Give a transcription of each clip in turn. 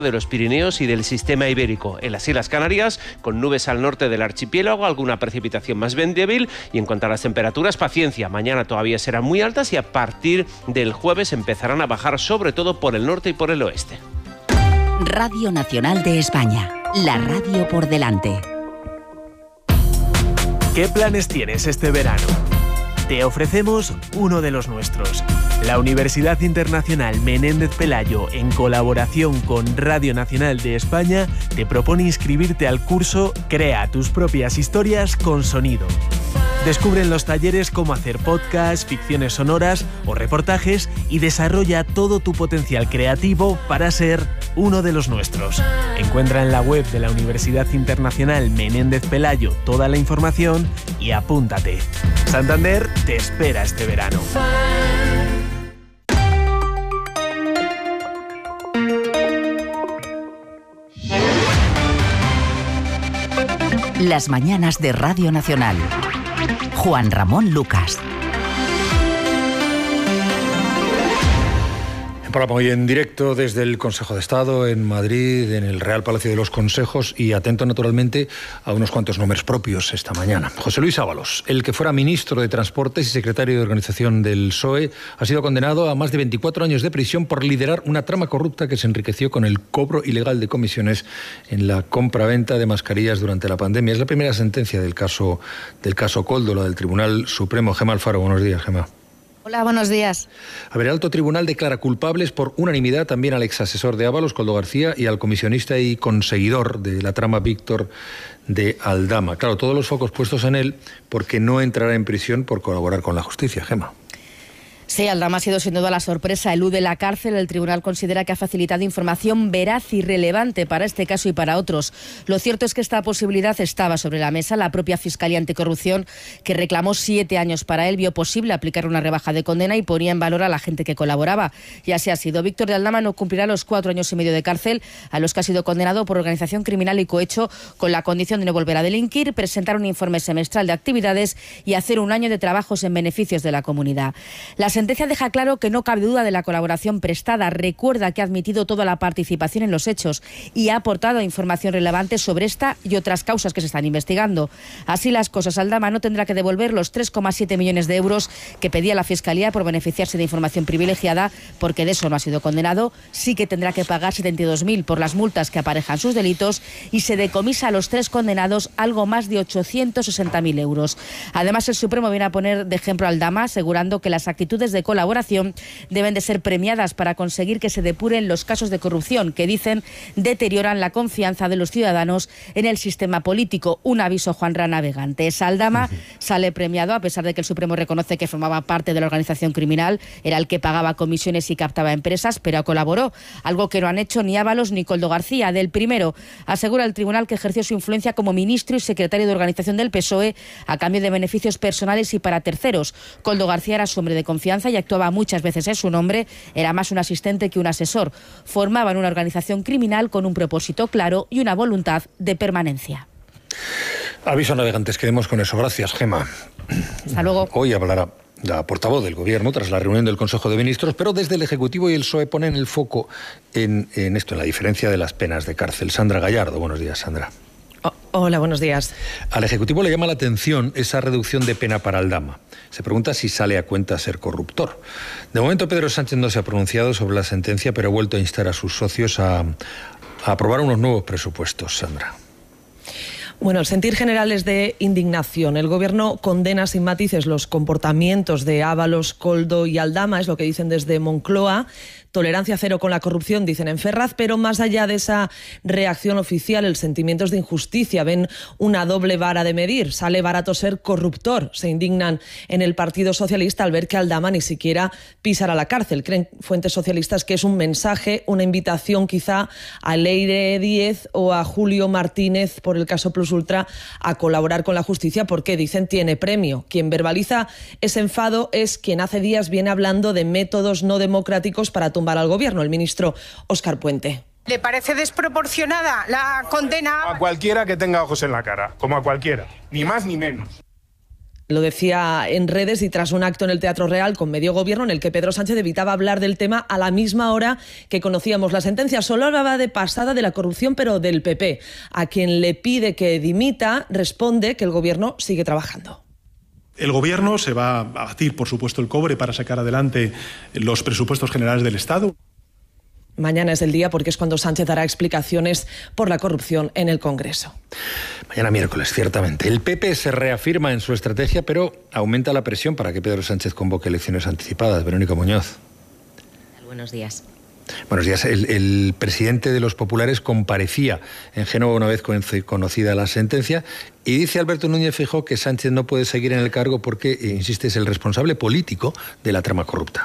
de los Pirineos y del sistema ibérico. En las Islas Canarias, con nubes al norte del archipiélago, alguna precipitación más bien débil. Y en cuanto a las temperaturas, paciencia. Mañana todavía serán muy altas y a partir del jueves empezarán a bajar, sobre todo por el norte y por el oeste. Radio Nacional de España. La radio por delante. ¿Qué planes tienes este verano? Te ofrecemos uno de los nuestros. La Universidad Internacional Menéndez Pelayo, en colaboración con Radio Nacional de España, te propone inscribirte al curso Crea tus propias historias con sonido. Descubre en los talleres cómo hacer podcasts, ficciones sonoras o reportajes y desarrolla todo tu potencial creativo para ser uno de los nuestros. Encuentra en la web de la Universidad Internacional Menéndez Pelayo toda la información y apúntate. Santander te espera este verano. Las mañanas de Radio Nacional. Juan Ramón Lucas. Programa hoy en directo desde el Consejo de Estado en Madrid, en el Real Palacio de los Consejos, y atento naturalmente a unos cuantos nombres propios esta mañana. José Luis Ábalos, el que fuera ministro de Transportes y secretario de Organización del PSOE, ha sido condenado a más de 24 años de prisión por liderar una trama corrupta que se enriqueció con el cobro ilegal de comisiones en la compra-venta de mascarillas durante la pandemia. Es la primera sentencia del caso Koldo, la del Tribunal Supremo. Gemma Alfaro, buenos días, Gemma. Hola, buenos días. A ver, el alto tribunal declara culpables por unanimidad también al exasesor de Ábalos, Koldo García, y al comisionista y conseguidor de la trama Víctor de Aldama. Claro, todos los focos puestos en él porque no entrará en prisión por colaborar con la justicia, Gemma. Sí, Aldama ha sido sin duda la sorpresa. Elude la cárcel. El tribunal considera que ha facilitado información veraz y relevante para este caso y para otros. Lo cierto es que esta posibilidad estaba sobre la mesa. La propia Fiscalía Anticorrupción, que reclamó 7 años para él, vio posible aplicar una rebaja de condena y ponía en valor a la gente que colaboraba. Y así ha sido. Víctor de Aldama no cumplirá los 4 años y medio de cárcel a los que ha sido condenado por organización criminal y cohecho, con la condición de no volver a delinquir, presentar un informe semestral de actividades y hacer 1 año de trabajos en beneficios de la comunidad. La sentencia deja claro que no cabe duda de la colaboración prestada. Recuerda que ha admitido toda la participación en los hechos y ha aportado información relevante sobre esta y otras causas que se están investigando. Así las cosas, Aldama no tendrá que devolver los 3,7 millones de euros que pedía la Fiscalía por beneficiarse de información privilegiada, porque de eso no ha sido condenado. Sí que tendrá que pagar 72.000 por las multas que aparejan sus delitos y se decomisa a los 3 condenados algo más de 860.000 euros. Además, el Supremo viene a poner de ejemplo a Aldama, asegurando que las actitudes de colaboración deben de ser premiadas para conseguir que se depuren los casos de corrupción que, dicen, deterioran la confianza de los ciudadanos en el sistema político. Un aviso, Juanra Navegante. Aldama sale premiado a pesar de que el Supremo reconoce que formaba parte de la organización criminal, era el que pagaba comisiones y captaba empresas, pero colaboró, algo que no han hecho ni Ábalos ni Koldo García. Del primero, asegura el tribunal que ejerció su influencia como ministro y secretario de organización del PSOE a cambio de beneficios personales y para terceros. Koldo García era su hombre de confianza y actuaba muchas veces en su nombre, era más un asistente que un asesor. Formaban una organización criminal con un propósito claro y una voluntad de permanencia. Aviso a navegantes, quedemos con eso. Gracias, Gemma. Hasta luego. Hoy hablará la portavoz del Gobierno tras la reunión del Consejo de Ministros, pero desde el Ejecutivo y el PSOE ponen el foco en esto, en la diferencia de las penas de cárcel. Sandra Gallardo, buenos días, Sandra. Hola, buenos días. Al Ejecutivo le llama la atención esa reducción de pena para Aldama. Se pregunta si sale a cuenta ser corruptor. De momento, Pedro Sánchez no se ha pronunciado sobre la sentencia, pero ha vuelto a instar a sus socios a aprobar unos nuevos presupuestos, Sandra. Bueno, el sentir general es de indignación. El Gobierno condena sin matices los comportamientos de Ábalos, Koldo y Aldama, es lo que dicen desde Moncloa. Tolerancia cero con la corrupción, dicen en Ferraz, pero más allá de esa reacción oficial, el sentimiento es de injusticia. Ven una doble vara de medir. Sale barato ser corruptor. Se indignan en el Partido Socialista al ver que Aldama ni siquiera pisará la cárcel. Creen fuentes socialistas que es un mensaje, una invitación quizá a Leire Díez o a Julio Martínez por el caso Plus Ultra a colaborar con la justicia porque, dicen, tiene premio. Quien verbaliza ese enfado es quien hace días viene hablando de métodos no democráticos para tumbar al Gobierno, el ministro Óscar Puente. ¿Le parece desproporcionada la condena? A cualquiera que tenga ojos en la cara, como a cualquiera, ni más ni menos. Lo decía en redes y tras un acto en el Teatro Real con medio gobierno en el que Pedro Sánchez evitaba hablar del tema a la misma hora que conocíamos la sentencia. Solo hablaba de pasada de la corrupción, pero del PP. A quien le pide que dimita, responde que el gobierno sigue trabajando. El Gobierno se va a batir, por supuesto, el cobre para sacar adelante los presupuestos generales del Estado. Mañana es el día porque es cuando Sánchez dará explicaciones por la corrupción en el Congreso. Mañana miércoles, ciertamente. El PP se reafirma en su estrategia, pero aumenta la presión para que Pedro Sánchez convoque elecciones anticipadas. Verónica Muñoz. Buenos días. Buenos días. El presidente de los populares comparecía en Génova una vez conocida la sentencia y dice Alberto Núñez Feijóo que Sánchez no puede seguir en el cargo porque, insiste, es el responsable político de la trama corrupta.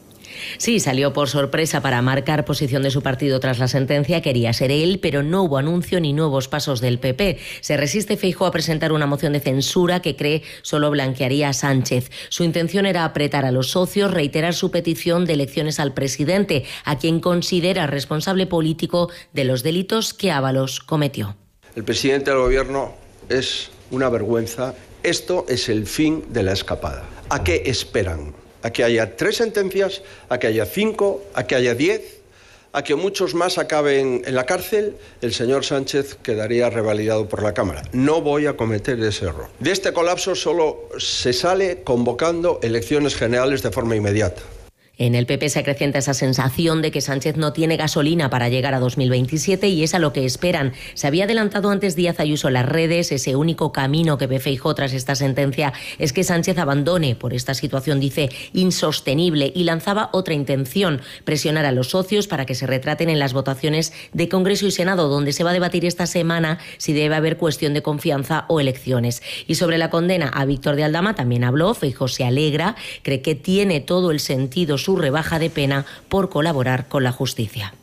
Sí, salió por sorpresa para marcar posición de su partido tras la sentencia. Quería ser él, pero no hubo anuncio ni nuevos pasos del PP. Se resiste Feijóo a presentar una moción de censura que cree solo blanquearía a Sánchez. Su intención era apretar a los socios, reiterar su petición de elecciones al presidente, a quien considera responsable político de los delitos que Ábalos cometió. El presidente del Gobierno es una vergüenza. Esto es el fin de la escapada. ¿A qué esperan? ¿A que haya 3 sentencias? ¿A que haya 5? ¿A que haya 10? ¿A que muchos más acaben en la cárcel? El señor Sánchez quedaría revalidado por la Cámara. No voy a cometer ese error. De este colapso solo se sale convocando elecciones generales de forma inmediata. En el PP se acrecienta esa sensación de que Sánchez no tiene gasolina para llegar a 2027 y es a lo que esperan. Se había adelantado antes Díaz Ayuso en las redes. Ese único camino que ve Feijóo tras esta sentencia es que Sánchez abandone por esta situación, dice, insostenible, y lanzaba otra intención: presionar a los socios para que se retraten en las votaciones de Congreso y Senado, donde se va a debatir esta semana si debe haber cuestión de confianza o elecciones. Y sobre la condena a Víctor de Aldama también habló. Feijóo se alegra, cree que tiene todo el sentido su rebaja de pena por colaborar con la justicia.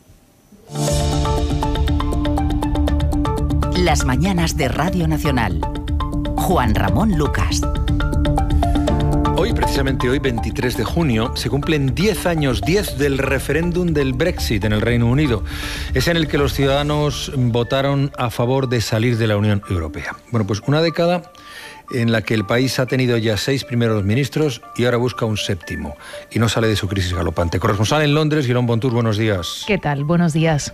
Las mañanas de Radio Nacional. Juan Ramón Lucas. Hoy, precisamente hoy, 23 de junio, se cumplen 10 años, 10 del referéndum del Brexit en el Reino Unido. Es en el que los ciudadanos votaron a favor de salir de la Unión Europea. Bueno, pues una década en la que el país ha tenido ya 6 primeros ministros y ahora busca un 7º y no sale de su crisis galopante. Corresponsal en Londres, Guillaume Bontour, buenos días. ¿Qué tal? Buenos días.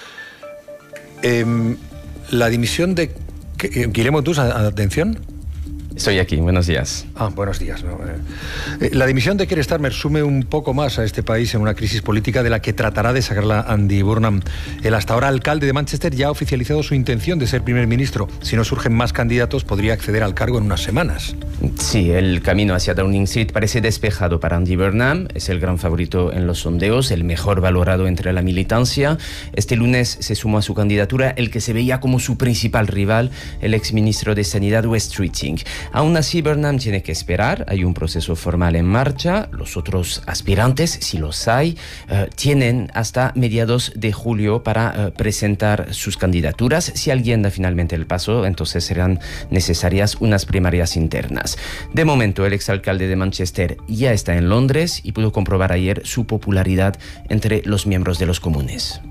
La dimisión de... Guillaume Bontour, atención. Estoy aquí, buenos días. Buenos días. ¿No? La dimisión de Keir Starmer sume un poco más a este país en una crisis política de la que tratará de sacarla Andy Burnham. El hasta ahora alcalde de Manchester ya ha oficializado su intención de ser primer ministro. Si no surgen más candidatos, podría acceder al cargo en unas semanas. Sí, el camino hacia Downing Street parece despejado para Andy Burnham. Es el gran favorito en los sondeos, el mejor valorado entre la militancia. Este lunes se sumó a su candidatura el que se veía como su principal rival, el exministro de Sanidad, Wes Streeting. Aún así, Burnham tiene que esperar. Hay un proceso formal en marcha. Los otros aspirantes, si los hay, tienen hasta mediados de julio para presentar sus candidaturas. Si alguien da finalmente el paso, entonces serán necesarias unas primarias internas. De momento, el exalcalde de Manchester ya está en Londres y pudo comprobar ayer su popularidad entre los miembros de los comunes.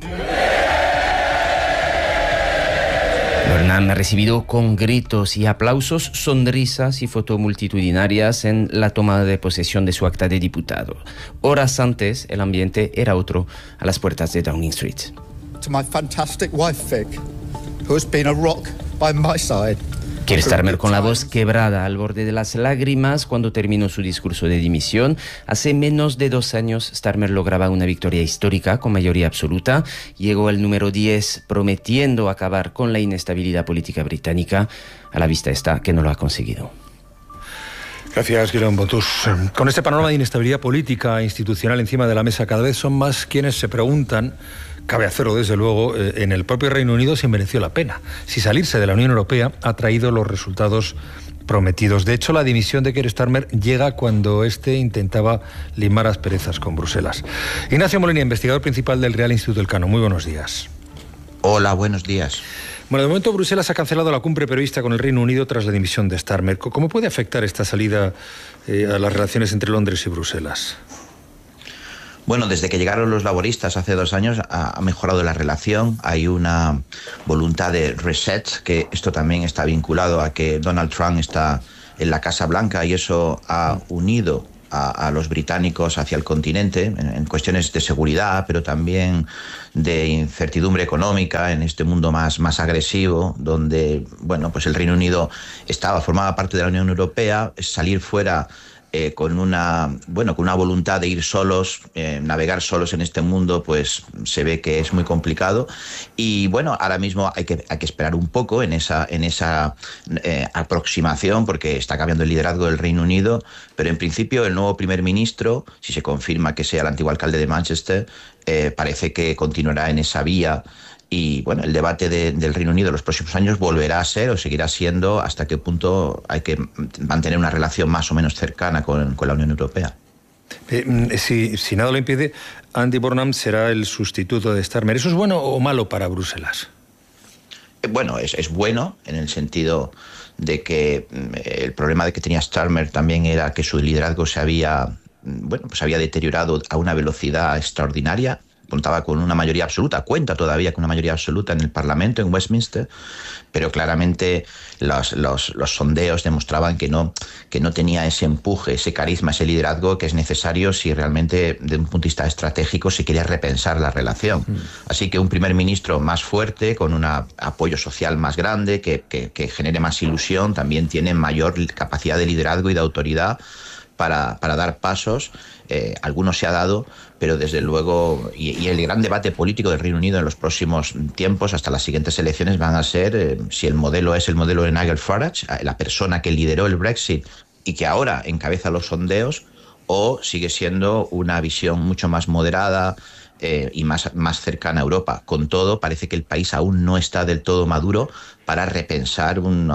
Burnham ha recibido con gritos y aplausos, sonrisas y fotos multitudinarias en la toma de posesión de su acta de diputado. Horas antes, el ambiente era otro a las puertas de Downing Street. To my fantastic wife Vic, who has been a rock by my side. Keir Starmer con la voz quebrada al borde de las lágrimas cuando terminó su discurso de dimisión. Hace menos de 2 años, Starmer lograba una victoria histórica con mayoría absoluta. Llegó al número 10 prometiendo acabar con la inestabilidad política británica. A la vista está que no lo ha conseguido. Gracias, Guillaume Bontour. Con este panorama de inestabilidad política e institucional encima de la mesa, cada vez son más quienes se preguntan, cabe hacerlo desde luego, en el propio Reino Unido si mereció la pena, si salirse de la Unión Europea ha traído los resultados prometidos. De hecho, la dimisión de Keir Starmer llega cuando este intentaba limar asperezas con Bruselas. Ignacio Molina, investigador principal del Real Instituto Elcano. Muy buenos días. Hola, buenos días. Bueno, de momento Bruselas ha cancelado la cumbre prevista con el Reino Unido tras la dimisión de Starmer. ¿Cómo puede afectar esta salida a las relaciones entre Londres y Bruselas? Bueno, desde que llegaron los laboristas hace 2 años ha mejorado la relación. Hay una voluntad de reset, que esto también está vinculado a que Donald Trump está en la Casa Blanca y eso ha unido a los británicos hacia el continente en cuestiones de seguridad, pero también de incertidumbre económica en este mundo más agresivo, donde bueno, pues el Reino Unido formaba parte de la Unión Europea. Salir fuera con una voluntad de ir solos, navegar solos en este mundo, pues se ve que es muy complicado. Y bueno, ahora mismo hay que esperar un poco en esa aproximación, porque está cambiando el liderazgo del Reino Unido, pero en principio el nuevo primer ministro, si se confirma que sea el antiguo alcalde de Manchester, parece que continuará en esa vía. Y bueno, el debate del Reino Unido en los próximos años volverá a ser o seguirá siendo hasta qué punto hay que mantener una relación más o menos cercana con la Unión Europea. Si nada lo impide, Andy Burnham será el sustituto de Starmer. ¿Eso es bueno o malo para Bruselas? Bueno, es bueno en el sentido de que el problema de que tenía Starmer también era que su liderazgo se había deteriorado a una velocidad extraordinaria. Contaba con una mayoría absoluta, cuenta todavía con una mayoría absoluta en el Parlamento, en Westminster, pero claramente los sondeos demostraban que no tenía ese empuje, ese carisma, ese liderazgo que es necesario si realmente, desde un punto de vista estratégico, se quería repensar la relación. Así que un primer ministro más fuerte, con un apoyo social más grande, que genere más ilusión, también tiene mayor capacidad de liderazgo y de autoridad para dar pasos. Algunos se ha dado, pero desde luego, y el gran debate político del Reino Unido en los próximos tiempos, hasta las siguientes elecciones, van a ser si el modelo es el modelo de Nigel Farage, la persona que lideró el Brexit y que ahora encabeza los sondeos, o sigue siendo una visión mucho más moderada y más cercana a Europa. Con todo, parece que el país aún no está del todo maduro para repensar un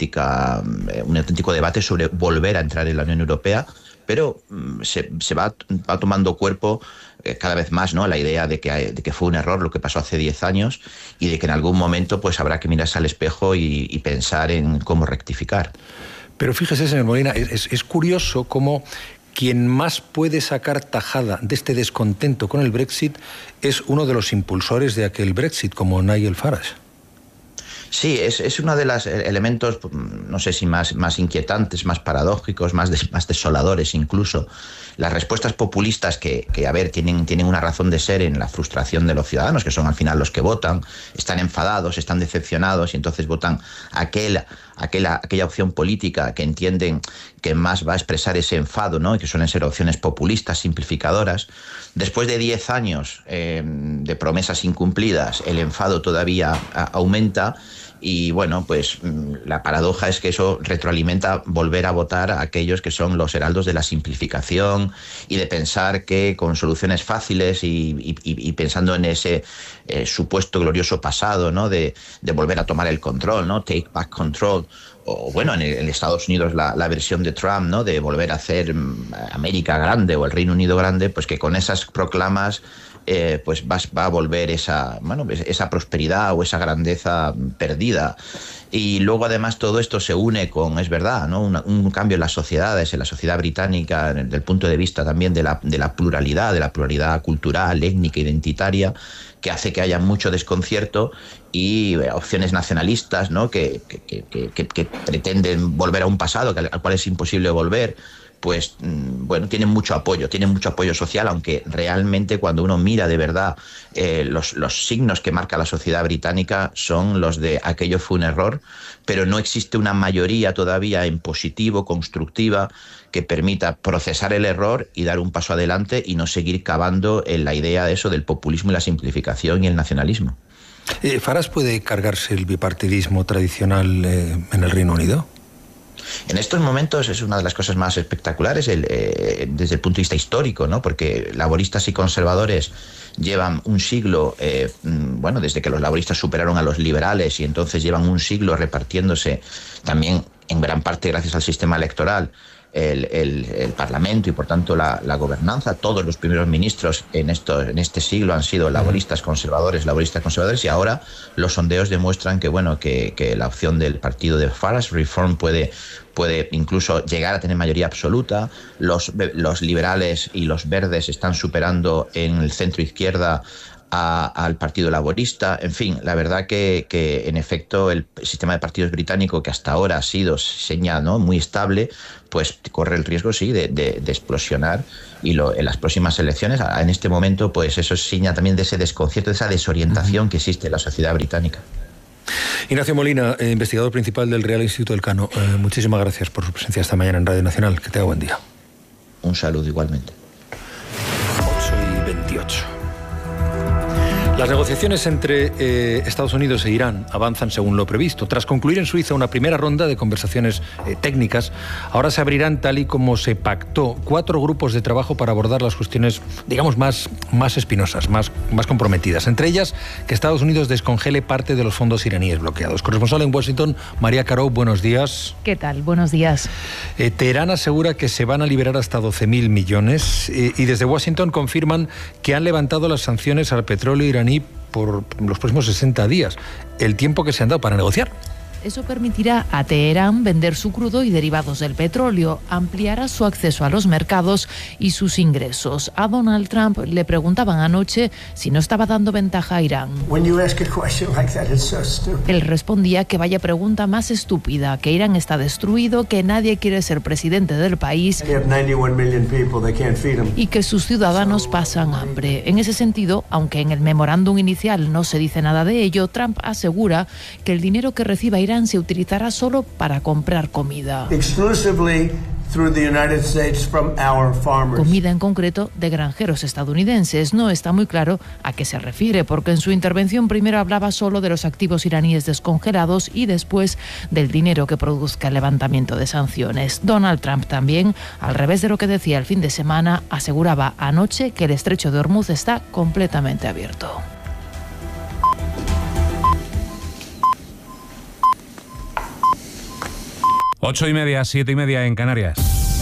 auténtico debate sobre volver a entrar en la Unión Europea, pero se va tomando cuerpo cada vez más, ¿no?, la idea de que fue un error lo que pasó hace 10 años y de que en algún momento pues habrá que mirarse al espejo y pensar en cómo rectificar. Pero fíjese, señor Molina, es curioso cómo quien más puede sacar tajada de este descontento con el Brexit es uno de los impulsores de aquel Brexit, como Nigel Farage. Sí, es uno de los elementos, no sé si más inquietantes, más paradójicos, más desoladores incluso. Las respuestas populistas que a ver, tienen una razón de ser en la frustración de los ciudadanos, que son al final los que votan, están enfadados, están decepcionados y entonces votan aquella opción política que entienden que más va a expresar ese enfado, ¿no?, y que suelen ser opciones populistas, simplificadoras. Después de 10 años de promesas incumplidas, el enfado todavía aumenta. Y bueno, pues la paradoja es que eso retroalimenta volver a votar a aquellos que son los heraldos de la simplificación y de pensar que con soluciones fáciles y pensando en ese supuesto glorioso pasado, ¿no?, de volver a tomar el control, ¿no?, take back control. O bueno, en Estados Unidos la versión de Trump, ¿no?, de volver a hacer América grande o el Reino Unido grande, pues que con esas proclamas pues va a volver esa prosperidad o esa grandeza perdida. Y luego además todo esto se une con, es verdad, ¿no?, un cambio en las sociedades, en la sociedad británica, desde el punto de vista también de la pluralidad cultural, étnica, identitaria, que hace que haya mucho desconcierto y opciones nacionalistas, ¿no?, que pretenden volver a un pasado al cual es imposible volver. Pues bueno, tienen mucho apoyo social, aunque realmente cuando uno mira de verdad los signos que marca la sociedad británica son los de aquello fue un error, pero no existe una mayoría todavía en positivo, constructiva, que permita procesar el error y dar un paso adelante y no seguir cavando en la idea de eso del populismo y la simplificación y el nacionalismo. ¿Farage puede cargarse el bipartidismo tradicional en el Reino Unido? En estos momentos es una de las cosas más espectaculares desde el punto de vista histórico, ¿no?, porque laboristas y conservadores llevan un siglo, desde que los laboristas superaron a los liberales y entonces llevan un siglo repartiéndose también en gran parte gracias al sistema electoral el Parlamento y por tanto la gobernanza. Todos los primeros ministros en este siglo han sido laboristas conservadores y ahora los sondeos demuestran que la opción del partido de Farage, Reform, puede incluso llegar a tener mayoría absoluta. Los liberales y los verdes están superando en el centro izquierda al Partido Laborista. En fin, la verdad que en efecto el sistema de partidos británico, que hasta ahora ha sido señal, ¿no?, muy estable, pues corre el riesgo, sí, de explosionar, y en las próximas elecciones, en este momento, pues eso es señal también de ese desconcierto, de esa desorientación que existe en la sociedad británica. Ignacio Molina, investigador principal del Real Instituto Elcano, muchísimas gracias por su presencia esta mañana en Radio Nacional. Que tenga buen día. Un saludo igualmente. 8:28. Las negociaciones entre Estados Unidos e Irán avanzan según lo previsto. Tras concluir en Suiza una primera ronda de conversaciones técnicas, ahora se abrirán, tal y como se pactó, 4 grupos de trabajo para abordar las cuestiones, digamos, más espinosas, más comprometidas. Entre ellas, que Estados Unidos descongele parte de los fondos iraníes bloqueados. Corresponsal en Washington, María Caro, buenos días. ¿Qué tal? Buenos días. Teherán asegura que se van a liberar hasta 12.000 millones y desde Washington confirman que han levantado las sanciones al petróleo iraní por los próximos 60 días, el tiempo que se han dado para negociar. Eso permitirá a Teherán vender su crudo y derivados del petróleo, ampliará su acceso a los mercados y sus ingresos. A Donald Trump le preguntaban anoche si no estaba dando ventaja a Irán. Él respondía que vaya pregunta más estúpida, que Irán está destruido, que nadie quiere ser presidente del país y que sus ciudadanos pasan hambre. En ese sentido, aunque en el memorándum inicial no se dice nada de ello, Trump asegura que el dinero que reciba Irán se utilizará solo para comprar comida. Comida en concreto de granjeros estadounidenses. No está muy claro a qué se refiere, porque en su intervención primero hablaba solo de los activos iraníes descongelados y después del dinero que produzca el levantamiento de sanciones. Donald Trump también, al revés de lo que decía el fin de semana, aseguraba anoche que el estrecho de Hormuz está completamente abierto. 8:30, 7:30 en Canarias.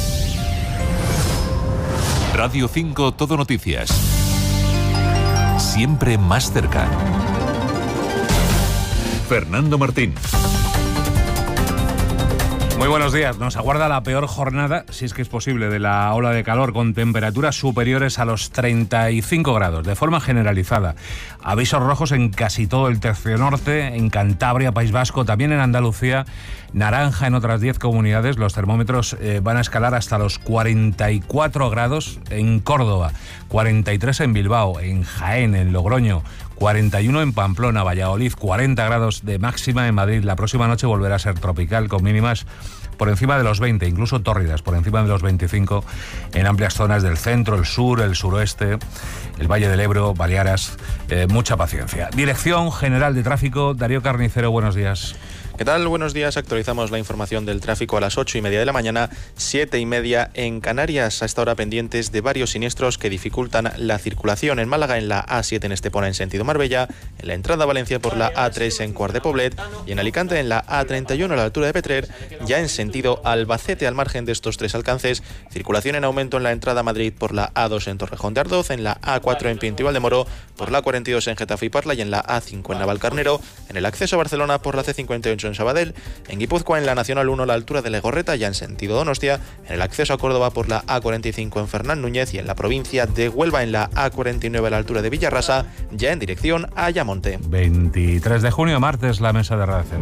Radio 5 Todo Noticias. Siempre más cerca. Fernando Martín. Muy buenos días. Nos aguarda la peor jornada, si es que es posible, de la ola de calor, con temperaturas superiores a los 35 grados, de forma generalizada. Avisos rojos en casi todo el tercio norte, en Cantabria, País Vasco, también en Andalucía, naranja en otras 10 comunidades. Los termómetros van a escalar hasta los 44 grados en Córdoba, 43 en Bilbao, en Jaén, en Logroño, 41 en Pamplona, Valladolid, 40 grados de máxima en Madrid. La próxima noche volverá a ser tropical, con mínimas por encima de los 20, incluso tórridas, por encima de los 25 en amplias zonas del centro, el sur, el suroeste, el Valle del Ebro, Baleares. Mucha paciencia. Dirección General de Tráfico, Darío Carnicero, buenos días. ¿Qué tal? Buenos días. Actualizamos la información del tráfico a las 8:30 de la mañana, 7:30 en Canarias. A esta hora pendientes de varios siniestros que dificultan la circulación. En Málaga, en la A7 en Estepona en sentido Marbella, en la entrada a Valencia por la A3 en Quart de Poblet y en Alicante en la A31 a la altura de Petrer, ya en sentido Albacete. Al margen de estos tres alcances, circulación en aumento en la entrada a Madrid por la A2 en Torrejón de Ardoz, en la A4 en Pinto y Valdemoro, por la A42 en Getafe y Parla y en la A5 en Navalcarnero, en el acceso a Barcelona por la C58 en Sabadell, en Guipúzcoa en la Nacional 1 a la altura de Legorreta, ya en sentido Donostia, en el acceso a Córdoba por la A45 en Fernán Núñez y en la provincia de Huelva en la A49 a la altura de Villarrasa, ya en dirección a Ayamonte. 23 de junio, martes, la mesa de redacción.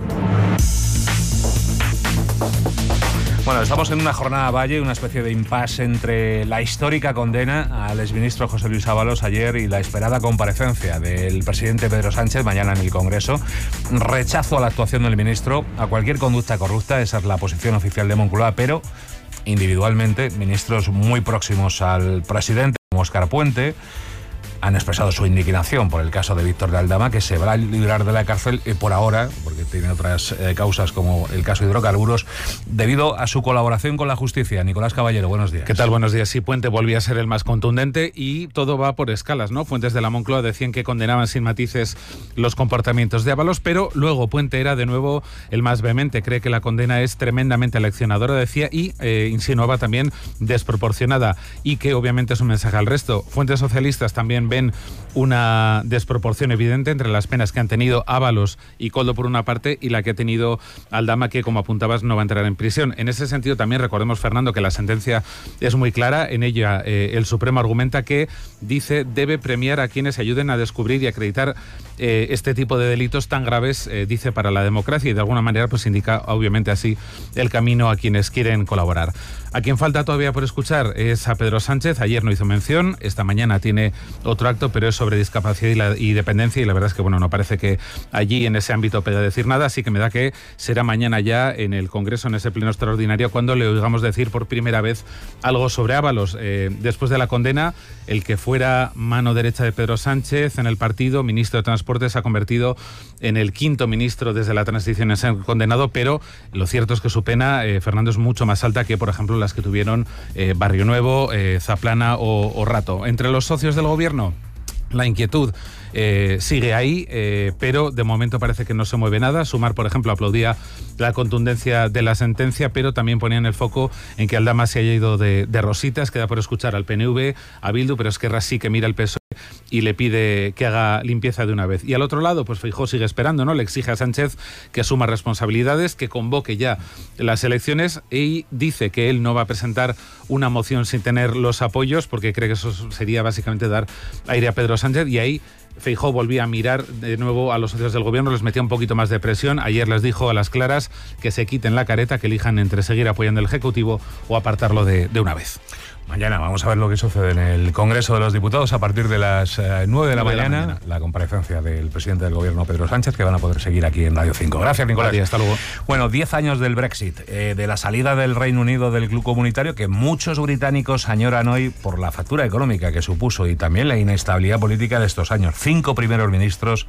Bueno, estamos en una jornada valle, una especie de impasse entre la histórica condena al exministro José Luis Ábalos ayer y la esperada comparecencia del presidente Pedro Sánchez mañana en el Congreso. Rechazo a la actuación del ministro, a cualquier conducta corrupta, esa es la posición oficial de Moncloa, pero individualmente ministros muy próximos al presidente, como Óscar Puente, han expresado su indignación por el caso de Víctor de Aldama, que se va a librar de la cárcel por ahora, porque tiene otras causas como el caso de hidrocarburos, debido a su colaboración con la justicia. Nicolás Caballero, buenos días. ¿Qué tal? Buenos días. Sí, Puente volvía a ser el más contundente y todo va por escalas, ¿no? Fuentes de la Moncloa decían que condenaban sin matices los comportamientos de Ábalos, pero luego Puente era de nuevo el más vehemente. Cree que la condena es tremendamente aleccionadora, decía, y insinuaba también desproporcionada, y que obviamente es un mensaje al resto. Fuentes socialistas también ven una desproporción evidente entre las penas que han tenido Ábalos y Koldo por una parte parte y la que ha tenido Aldama, que como apuntabas no va a entrar en prisión. En ese sentido también recordemos, Fernando, que la sentencia es muy clara. En ella el Supremo argumenta que dice debe premiar a quienes ayuden a descubrir y acreditar este tipo de delitos tan graves, dice, para la democracia, y de alguna manera pues indica obviamente así el camino a quienes quieren colaborar. A quien falta todavía por escuchar es a Pedro Sánchez. Ayer no hizo mención, esta mañana tiene otro acto, pero es sobre discapacidad y dependencia, y la verdad es que no parece que allí en ese ámbito pueda decir nada, así que me da que será mañana ya en el Congreso, en ese pleno extraordinario, cuando le oigamos decir por primera vez algo sobre Ábalos. Después de la condena, el que fuera mano derecha de Pedro Sánchez en el partido, ministro de Transporte, se ha convertido en el quinto ministro desde la transición en ser condenado, pero lo cierto es que su pena, Fernando, es mucho más alta que, por ejemplo, las que tuvieron Barrio Nuevo, Zaplana o Rato. Entre los socios del gobierno, la inquietud sigue ahí, pero de momento parece que no se mueve nada. Sumar, por ejemplo, aplaudía la contundencia de la sentencia, pero también ponían el foco en que Aldama se haya ido de rositas. Queda por escuchar al PNV, a Bildu, pero Esquerra sí que mira el PSOE y le pide que haga limpieza de una vez. Y al otro lado, pues Feijóo sigue esperando, ¿no? Le exige a Sánchez que asuma responsabilidades, que convoque ya las elecciones, y dice que él no va a presentar una moción sin tener los apoyos, porque cree que eso sería básicamente dar aire a Pedro Sánchez, y ahí Feijóo volvía a mirar de nuevo a los socios del gobierno, les metía un poquito más de presión. Ayer les dijo a las claras que se quiten la careta, que elijan entre seguir apoyando al Ejecutivo o apartarlo de una vez. Mañana vamos a ver lo que sucede en el Congreso de los Diputados a partir de las 9 de la mañana, la comparecencia del presidente del Gobierno, Pedro Sánchez, que van a poder seguir aquí en Radio 5. Gracias, Nicolás. Hasta luego. Bueno, 10 años del Brexit, de la salida del Reino Unido del club comunitario, que muchos británicos añoran hoy por la factura económica que supuso y también la inestabilidad política de estos años. 5 primeros ministros,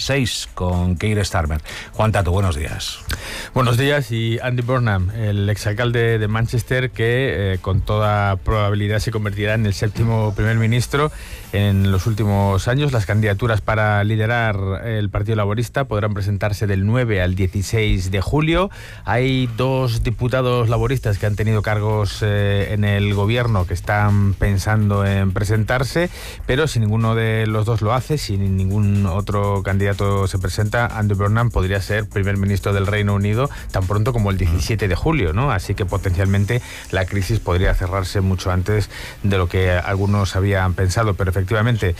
6 con Keir Starmer. Juan Tato, buenos días. Buenos días. Y Andy Burnham, el exalcalde de Manchester, que con toda probabilidad se convertirá en el 7º primer ministro en los últimos años. Las candidaturas para liderar el Partido Laborista podrán presentarse del 9 al 16 de julio. Hay 2 diputados laboristas que han tenido cargos en el gobierno que están pensando en presentarse, pero si ninguno de los dos lo hace, si ningún otro candidato se presenta, Andy Burnham podría ser primer ministro del Reino Unido tan pronto como el 17 de julio, ¿no? Así que potencialmente la crisis podría cerrarse mucho antes de lo que algunos habían pensado, pero efectivamente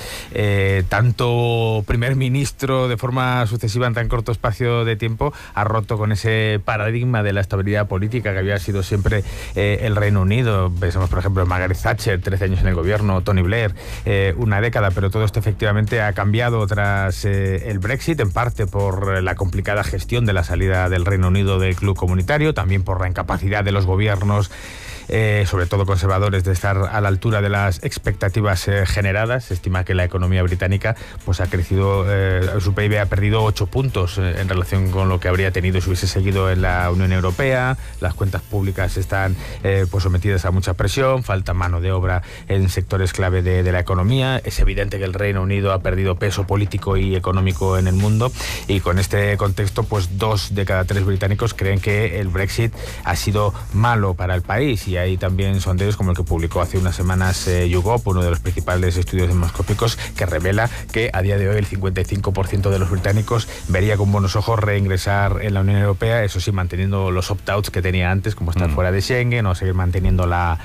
tanto primer ministro de forma sucesiva en tan corto espacio de tiempo ha roto con ese paradigma de la estabilidad política que había sido siempre el Reino Unido. Pensamos, por ejemplo, en Margaret Thatcher, 13 años en el gobierno, Tony Blair, una década, pero todo esto efectivamente ha cambiado tras el Brexit, en parte por la complicada gestión de la salida del Reino Unido del club comunitario, también por la incapacidad de los gobiernos, sobre todo conservadores, de estar a la altura de las expectativas generadas. Se estima que la economía británica pues ha crecido, su PIB ha perdido 8 puntos en relación con lo que habría tenido si hubiese seguido en la Unión Europea. Las cuentas públicas están pues sometidas a mucha presión, falta mano de obra en sectores clave de la economía. Es evidente que el Reino Unido ha perdido peso político y económico en el mundo, y con este contexto pues 2 de cada 3 británicos creen que el Brexit ha sido malo para el país. Y hay también sondeos como el que publicó hace unas semanas YouGov, uno de los principales estudios demoscópicos, que revela que a día de hoy el 55% de los británicos vería con buenos ojos reingresar en la Unión Europea, eso sí, manteniendo los opt-outs que tenía antes, como estar fuera de Schengen o seguir manteniendo la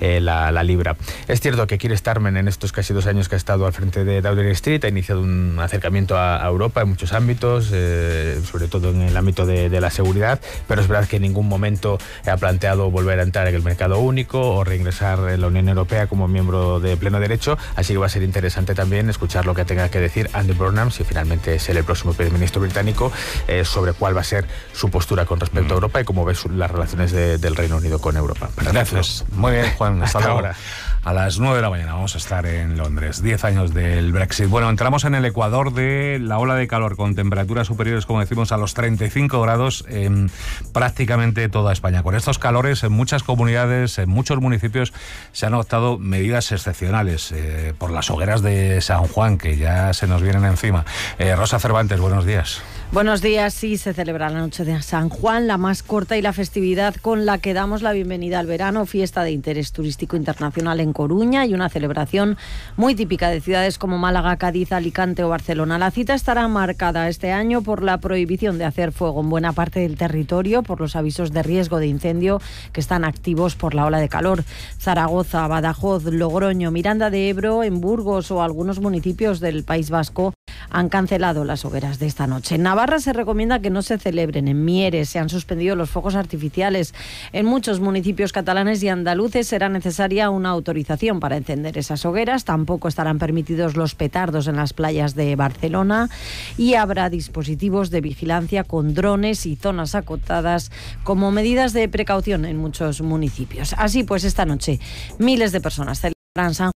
libra. Es cierto que Keir Starmer, en estos casi 2 años que ha estado al frente de Downing Street, ha iniciado un acercamiento a Europa en muchos ámbitos, sobre todo en el ámbito de la seguridad, pero es verdad que en ningún momento ha planteado volver a entrar en el mercado único o reingresar en la Unión Europea como miembro de pleno derecho, así que va a ser interesante también escuchar lo que tenga que decir Andy Burnham, si finalmente es el próximo primer ministro británico, sobre cuál va a ser su postura con respecto a Europa y cómo ve las relaciones del Reino Unido con Europa. Gracias. Muy bien, Juan. Hasta ahora. A las 9 de la mañana vamos a estar en Londres. 10 años del Brexit. Bueno, entramos en el ecuador de la ola de calor con temperaturas superiores, como decimos, a los 35 grados en prácticamente toda España. Con estos calores, en muchas comunidades, en muchos municipios, se han adoptado medidas excepcionales por las hogueras de San Juan, que ya se nos vienen encima. Rosa Cervantes, buenos días. Buenos días. Sí, se celebra la noche de San Juan, la más corta y la festividad con la que damos la bienvenida al verano, fiesta de interés turístico internacional en Coruña y una celebración muy típica de ciudades como Málaga, Cádiz, Alicante o Barcelona. La cita estará marcada este año por la prohibición de hacer fuego en buena parte del territorio, por los avisos de riesgo de incendio que están activos por la ola de calor. Zaragoza, Badajoz, Logroño, Miranda de Ebro, en Burgos o algunos municipios del País Vasco han cancelado las hogueras de esta noche. En Navarra se recomienda que no se celebren. En Mieres se han suspendido los fuegos artificiales. En muchos municipios catalanes y andaluces será necesaria una autorización para encender esas hogueras. Tampoco estarán permitidos los petardos en las playas de Barcelona y habrá dispositivos de vigilancia con drones y zonas acotadas como medidas de precaución en muchos municipios. Así pues, esta noche miles de personas celebran San Juan.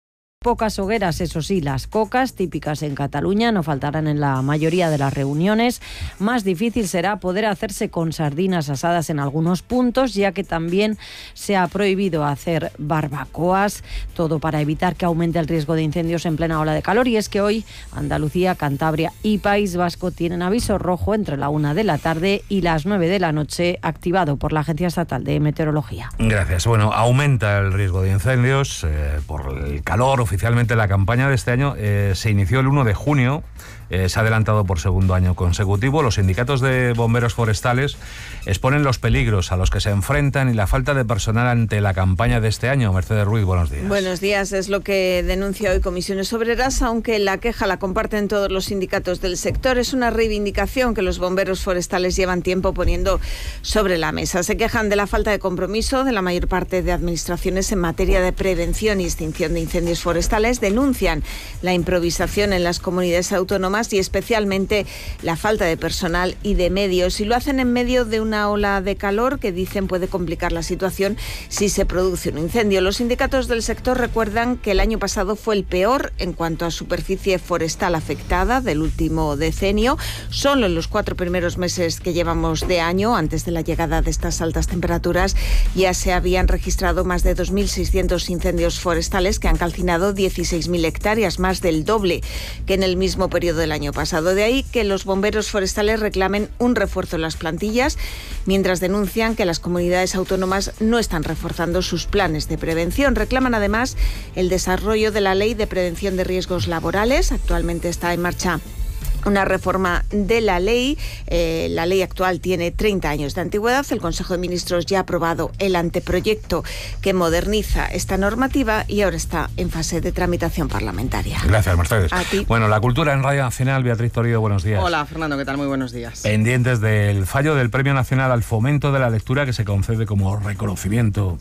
Pocas hogueras, eso sí, las cocas típicas en Cataluña no faltarán en la mayoría de las reuniones. Más difícil será poder hacerse con sardinas asadas en algunos puntos, ya que también se ha prohibido hacer barbacoas, todo para evitar que aumente el riesgo de incendios en plena ola de calor. Y es que hoy Andalucía, Cantabria y País Vasco tienen aviso rojo entre la 1 de la tarde y las 9 de la noche, activado por la Agencia Estatal de Meteorología. Gracias. Bueno, aumenta el riesgo de incendios por el calor. Oficialmente la campaña de este año se inició el 1 de junio, se ha adelantado por segundo año consecutivo. Los sindicatos de bomberos forestales exponen los peligros a los que se enfrentan y la falta de personal ante la campaña de este año. Mercedes Ruiz, buenos días. Buenos días, es lo que denuncia hoy Comisiones Obreras, aunque la queja la comparten todos los sindicatos del sector. Es una reivindicación que los bomberos forestales llevan tiempo poniendo sobre la mesa. Se quejan de la falta de compromiso de la mayor parte de administraciones en materia de prevención y extinción de incendios forestales. Denuncian la improvisación en las comunidades autónomas y especialmente la falta de personal y de medios. Y lo hacen en medio de una ola de calor que dicen puede complicar la situación si se produce un incendio. Los sindicatos del sector recuerdan que el año pasado fue el peor en cuanto a superficie forestal afectada del último decenio. Solo en los 4 primeros meses que llevamos de año, antes de la llegada de estas altas temperaturas, ya se habían registrado más de 2.600 incendios forestales que han calcinado 16.000 hectáreas, más del doble que en el mismo periodo del año pasado. De ahí que los bomberos forestales reclamen un refuerzo en las plantillas, mientras denuncian que las comunidades autónomas no están reforzando sus planes de prevención. Reclaman además el desarrollo de la Ley de Prevención de Riesgos Laborales. Actualmente está en marcha una reforma de la ley. La ley actual tiene 30 años de antigüedad. El Consejo de Ministros ya ha aprobado el anteproyecto que moderniza esta normativa y ahora está en fase de tramitación parlamentaria. Gracias, Mercedes. A ti. Bueno, la cultura en Radio Nacional. Beatriz Torido, buenos días. Hola, Fernando, ¿qué tal? Muy buenos días. Pendientes del fallo del Premio Nacional al Fomento de la Lectura, que se concede como reconocimiento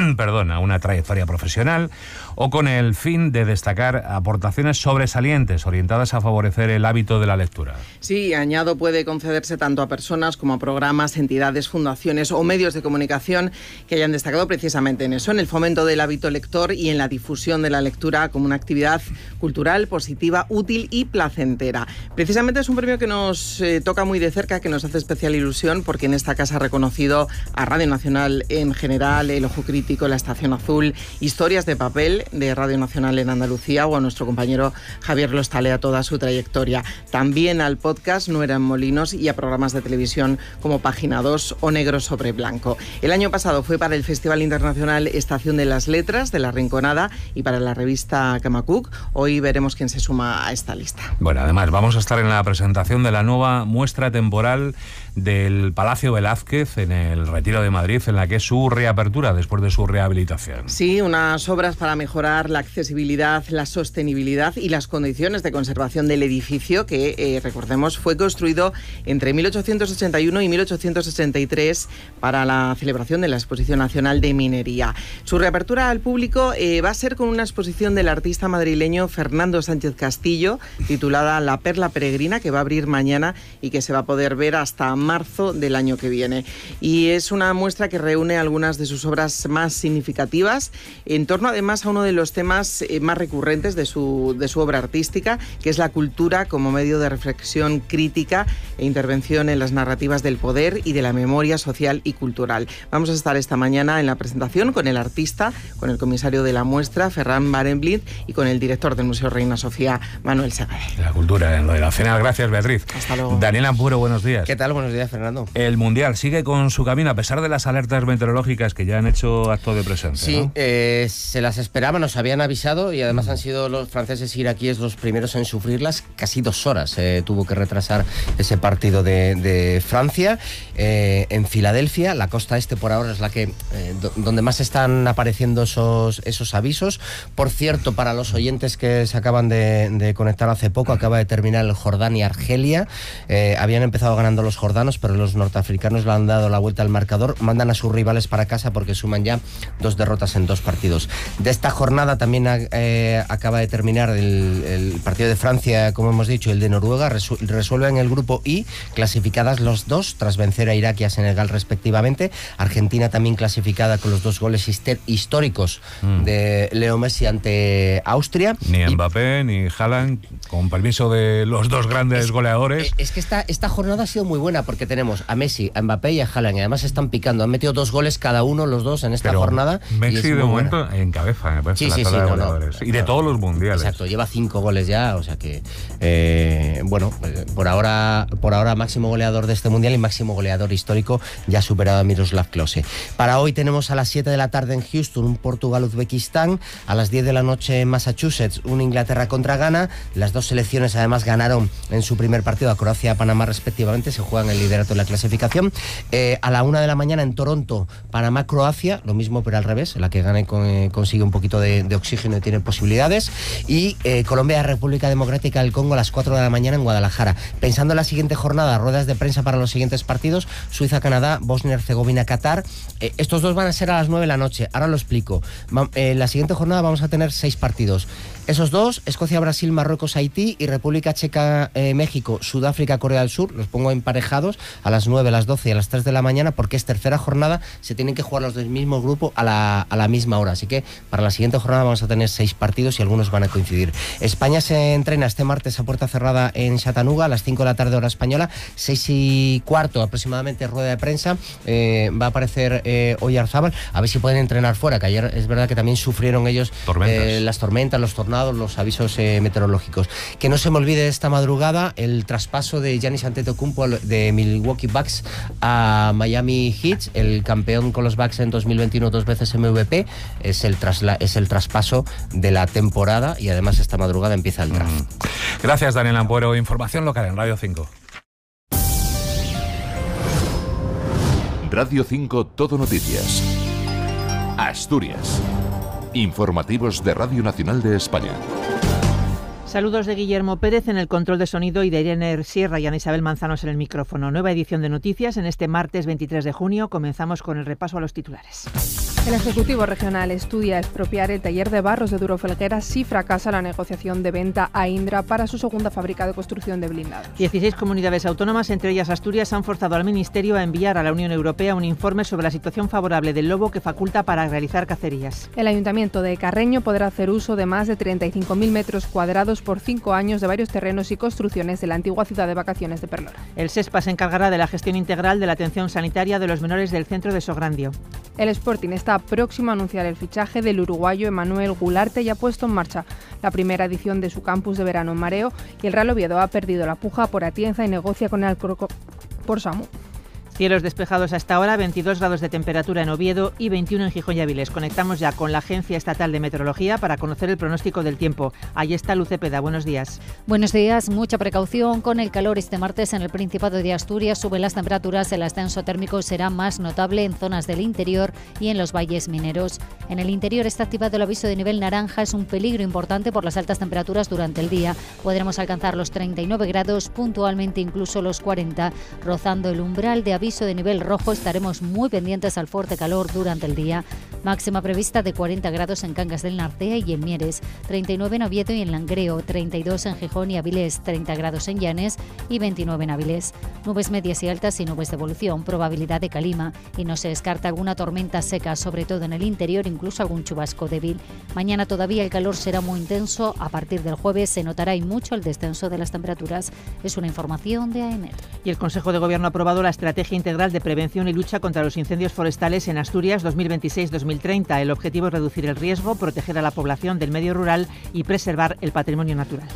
a una trayectoria profesional, o con el fin de destacar aportaciones sobresalientes orientadas a favorecer el hábito de la lectura. Sí, añado, puede concederse tanto a personas como a programas, entidades, fundaciones o medios de comunicación que hayan destacado precisamente en eso, en el fomento del hábito lector y en la difusión de la lectura como una actividad cultural, positiva, útil y placentera. Precisamente es un premio que nos toca muy de cerca, que nos hace especial ilusión, porque en esta casa ha reconocido a Radio Nacional en general, El Ojo Crítico, La Estación Azul, Historias de Papel de Radio Nacional en Andalucía, o a nuestro compañero Javier Lostalea toda su trayectoria. También al podcast No eran molinos y a programas de televisión como Página 2 o Negro sobre Blanco. El año pasado fue para el Festival Internacional Estación de las Letras de La Rinconada y para la revista Camacuc. Hoy veremos quién se suma a esta lista. Bueno, además vamos a estar en la presentación de la nueva muestra temporal del Palacio Velázquez en el Retiro de Madrid, en la que es su reapertura después de su rehabilitación. Sí, unas obras para mejorar la accesibilidad, la sostenibilidad y las condiciones de conservación del edificio que, recordemos, fue construido entre 1881 y 1883 para la celebración de la Exposición Nacional de Minería. Su reapertura al público va a ser con una exposición del artista madrileño Fernando Sánchez Castillo, titulada La Perla Peregrina, que va a abrir mañana y que se va a poder ver hasta marzo del año que viene. Y es una muestra que reúne algunas de sus obras más significativas, en torno además a uno de los temas más recurrentes de su obra artística, que es la cultura como medio de de reflexión crítica e intervención en las narrativas del poder y de la memoria social y cultural. Vamos a estar esta mañana en la presentación con el artista, con el comisario de la muestra, Ferran Barenblind, y con el director del Museo Reina Sofía, Manuel Segade. La cultura en lo de la cena. Gracias, Beatriz. Hasta luego. Daniel Ampuro, buenos días. ¿Qué tal? Buenos días, Fernando. El Mundial sigue con su camino, a pesar de las alertas meteorológicas que ya han hecho acto de presencia. Sí, ¿no? se las esperaban, nos habían avisado, y además han sido los franceses e iraquíes los primeros en sufrirlas. Casi 2 horas tuvo que retrasar ese partido de Francia. En Filadelfia, la costa este por ahora es la que donde más están apareciendo esos avisos. Por cierto, para los oyentes que se acaban de conectar hace poco, acaba de terminar el Jordania-Argelia. Habían empezado ganando los jordanos, pero los norteafricanos le han dado la vuelta al marcador. Mandan a sus rivales para casa porque suman ya 2 derrotas en 2 partidos. De esta jornada también acaba de terminar el partido de Francia, como hemos dicho, el de Noruega. Resuelven el grupo I, clasificadas los 2 tras vencer a Irak y a Senegal respectivamente. Argentina también clasificada con los 2 goles históricos de Leo Messi ante Austria. Ni Mbappé ni Haaland, con permiso de los 2 grandes goleadores. Es que esta jornada ha sido muy buena porque tenemos a Messi, a Mbappé y a Haaland, y además están picando. Han metido 2 goles cada uno, los 2 en esta jornada. Messi de momento encabeza, me parece, la tabla de goleadores. Y de todos los mundiales. Exacto, lleva 5 goles ya, o sea que por ahora máximo goleador de este mundial y máximo goleador histórico, ya superado a Miroslav Klose. Para hoy tenemos a las 7 de la tarde en Houston un Portugal-Uzbekistán, a las 10 de la noche en Massachusetts un Inglaterra contra Ghana. Las 2 selecciones además ganaron en su primer partido a Croacia y a Panamá respectivamente, se juegan el liderato de la clasificación. A la 1 de la mañana en Toronto, Panamá-Croacia, lo mismo pero al revés, la que gane consigue un poquito de oxígeno y tiene posibilidades. Y Colombia-República Democrática del Congo a las 4 de la mañana en Guadalajara. Pensando en la siguiente jornada, ruedas de prensa para los siguientes partidos: Suiza-Canadá, Bosnia-Herzegovina-Qatar. Estos 2 van a ser a las 9 de la noche, ahora lo explico. En la siguiente jornada vamos a tener 6 partidos. Esos 2, Escocia-Brasil, Marruecos-Haití, y República Checa-México, Sudáfrica-Corea del Sur, los pongo emparejados a las 9, a las 12 y a las 3 de la mañana, porque es tercera jornada, se tienen que jugar los del mismo grupo a la misma hora, así que para la siguiente jornada vamos a tener 6 partidos y algunos van a coincidir. España se entrena este martes a puerta cerrada en Chattanooga a las 5 de la tarde hora española, 6:15 aproximadamente rueda de prensa. Va a aparecer Oyarzábal, a ver si pueden entrenar fuera, que ayer es verdad que también sufrieron ellos las tormentas, los tornados, los avisos meteorológicos. Que no se me olvide esta madrugada el traspaso de Giannis Antetokounmpo de Milwaukee Bucks a Miami Heat, el campeón con los Bucks en 2021, 2 veces MVP. Es el traspaso de la temporada y además esta madrugada empieza el draft. Gracias, Daniel Ampuero. Información local en Radio 5. Radio 5 Todo Noticias. Asturias. Informativos de Radio Nacional de España. Saludos de Guillermo Pérez en el control de sonido y de Irene Sierra y Ana Isabel Manzanos en el micrófono. Nueva edición de noticias en este martes 23 de junio. Comenzamos con el repaso a los titulares. El Ejecutivo Regional estudia expropiar el taller de barros de Duro Felguera si fracasa la negociación de venta a Indra para su segunda fábrica de construcción de blindados. 16 comunidades autónomas, entre ellas Asturias, han forzado al Ministerio a enviar a la Unión Europea un informe sobre la situación favorable del lobo que faculta para realizar cacerías. El Ayuntamiento de Carreño podrá hacer uso de más de 35.000 metros cuadrados por 5 años de varios terrenos y construcciones de la antigua ciudad de vacaciones de Perlora. El SESPA se encargará de la gestión integral de la atención sanitaria de los menores del centro de Sograndio. El Sporting está próximo a anunciar el fichaje del uruguayo Emanuel Gularte y ha puesto en marcha la primera edición de su campus de verano en Mareo, y el Real Oviedo ha perdido la puja por Atienza y negocia con el Alcorcón por Samu. Cielos despejados hasta ahora, 22 grados de temperatura en Oviedo y 21 en Gijón y Avilés. Conectamos ya con la Agencia Estatal de Meteorología para conocer el pronóstico del tiempo. Ahí está Luz Cepeda. Buenos días. Buenos días. Mucha precaución con el calor este martes en el Principado de Asturias. Suben las temperaturas, el ascenso térmico será más notable en zonas del interior y en los valles mineros. En el interior está activado el aviso de nivel naranja. Es un peligro importante por las altas temperaturas durante el día. Podremos alcanzar los 39 grados, puntualmente incluso los 40, rozando el umbral de aviso aviso de nivel rojo. Estaremos muy pendientes al fuerte calor durante el día. Máxima prevista de 40 grados en Cangas del Narcea y en Mieres, 39 en Oviedo y en Langreo, 32 en Gijón y Avilés, 30 grados en Llanes y 29 en Avilés. Nubes medias y altas y nubes de evolución, probabilidad de calima, y no se descarta alguna tormenta seca, sobre todo en el interior, incluso algún chubasco débil. Mañana todavía el calor será muy intenso. A partir del jueves se notará y mucho el descenso de las temperaturas. Es una información de AEMET. Y el Consejo de Gobierno ha aprobado la Estrategia Integral de Prevención y Lucha contra los Incendios Forestales en Asturias 2026-2030. El objetivo es reducir el riesgo, proteger a la población del medio rural y preservar el patrimonio natural.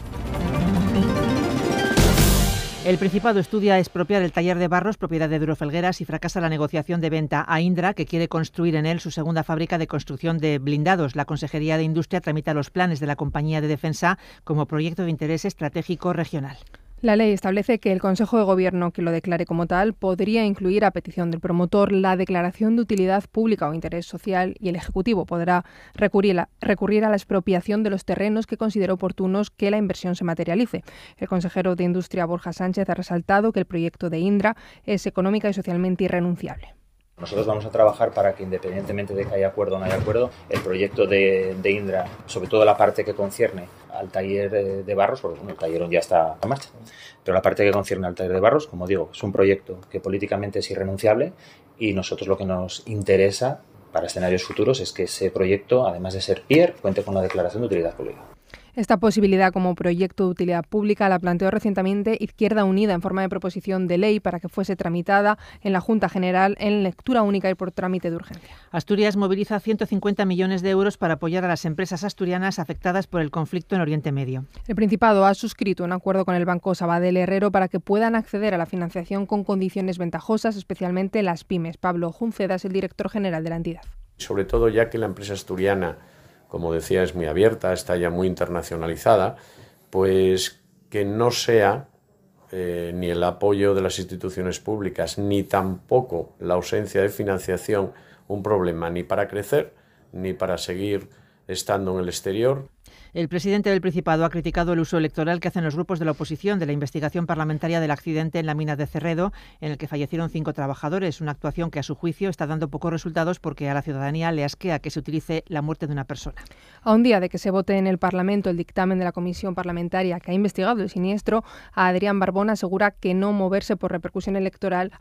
El Principado estudia expropiar el taller de Barros, propiedad de Duro Felgueras, y fracasa la negociación de venta a Indra, que quiere construir en él su segunda fábrica de construcción de blindados. La Consejería de Industria tramita los planes de la compañía de defensa como proyecto de interés estratégico regional. La ley establece que el Consejo de Gobierno, que lo declare como tal, podría incluir, a petición del promotor, la declaración de utilidad pública o interés social, y el Ejecutivo podrá recurrir a la expropiación de los terrenos que considere oportunos que la inversión se materialice. El consejero de Industria, Borja Sánchez, ha resaltado que el proyecto de Indra es económica y socialmente irrenunciable. Nosotros vamos a trabajar para que, independientemente de que haya acuerdo o no haya acuerdo, el proyecto de Indra, sobre todo la parte que concierne al taller de Barros, porque el taller ya está en marcha, pero la parte que concierne al taller de Barros, como digo, es un proyecto que políticamente es irrenunciable, y nosotros lo que nos interesa para escenarios futuros es que ese proyecto, además de ser PIER, cuente con la declaración de utilidad pública. Esta posibilidad como proyecto de utilidad pública la planteó recientemente Izquierda Unida en forma de proposición de ley para que fuese tramitada en la Junta General en lectura única y por trámite de urgencia. Asturias moviliza 150 millones de euros para apoyar a las empresas asturianas afectadas por el conflicto en Oriente Medio. El Principado ha suscrito un acuerdo con el Banco Sabadell Herrero para que puedan acceder a la financiación con condiciones ventajosas, especialmente las pymes. Pablo Junceda es el director general de la entidad. Sobre todo ya que la empresa asturiana, como decía, es muy abierta, está ya muy internacionalizada, pues que no sea ni el apoyo de las instituciones públicas ni tampoco la ausencia de financiación un problema ni para crecer ni para seguir estando en el exterior. El presidente del Principado ha criticado el uso electoral que hacen los grupos de la oposición de la investigación parlamentaria del accidente en la mina de Cerredo, en el que fallecieron 5 trabajadores, una actuación que a su juicio está dando pocos resultados porque a la ciudadanía le asquea que se utilice la muerte de una persona. A un día de que se vote en el Parlamento el dictamen de la comisión parlamentaria que ha investigado el siniestro, Adrián Barbón asegura no moverse por repercusión electoral,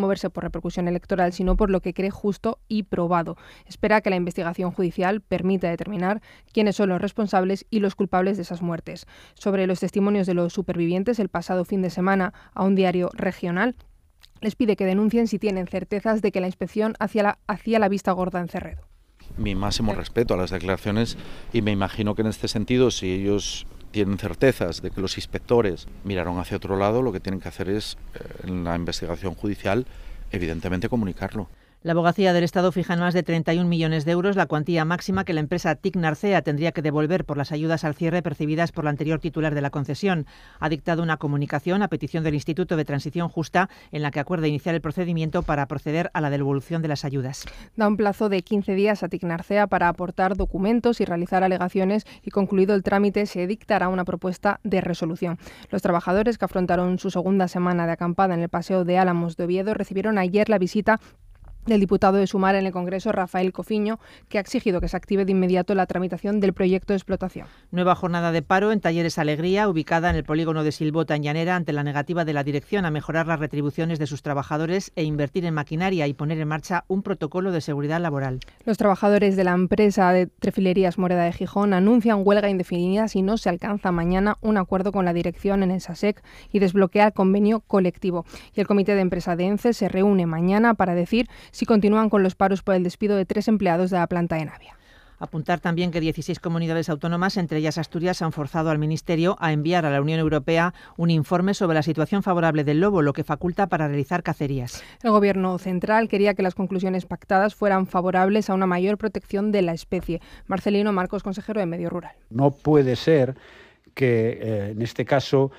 sino por lo que cree justo y probado. Espera que la investigación judicial permita determinar quiénes son los responsables y los culpables de esas muertes. Sobre los testimonios de los supervivientes, el pasado fin de semana, a un diario regional les pide que denuncien si tienen certezas de que la inspección hacía la vista gorda en Cerredo. Mi máximo respeto a las declaraciones, y me imagino que en este sentido, si ellos tienen certezas de que los inspectores miraron hacia otro lado, lo que tienen que hacer es, en la investigación judicial, evidentemente comunicarlo. La Abogacía del Estado fija en más de 31 millones de euros la cuantía máxima que la empresa TIC Narcea tendría que devolver por las ayudas al cierre percibidas por la anterior titular de la concesión. Ha dictado una comunicación a petición del Instituto de Transición Justa en la que acuerda iniciar el procedimiento para proceder a la devolución de las ayudas. Da un plazo de 15 días a TIC Narcea para aportar documentos y realizar alegaciones, y concluido el trámite se dictará una propuesta de resolución. Los trabajadores que afrontaron su segunda semana de acampada en el Paseo de Álamos de Oviedo recibieron ayer la visita del diputado de Sumar en el Congreso, Rafael Cofiño, que ha exigido que se active de inmediato la tramitación del proyecto de explotación. Nueva jornada de paro en Talleres Alegría, ubicada en el polígono de Silbota, en Llanera, ante la negativa de la dirección a mejorar las retribuciones de sus trabajadores e invertir en maquinaria y poner en marcha un protocolo de seguridad laboral. Los trabajadores de la empresa de Trefilerías Moreda de Gijón anuncian huelga indefinida si no se alcanza mañana un acuerdo con la dirección en el SASEC y desbloquea el convenio colectivo. Y el comité de empresa de ENCE se reúne mañana para decir si continúan con los paros por el despido de 3 empleados de la planta de Navia. Apuntar también que 16 comunidades autónomas, entre ellas Asturias, han forzado al Ministerio a enviar a la Unión Europea un informe sobre la situación favorable del lobo, lo que faculta para realizar cacerías. El Gobierno central quería que las conclusiones pactadas fueran favorables a una mayor protección de la especie. Marcelino Marcos, consejero de Medio Rural. No puede ser que en este caso